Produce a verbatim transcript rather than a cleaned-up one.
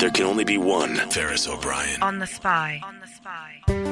there can only be one Ferris O'Brien. On the Spy. On the Spy.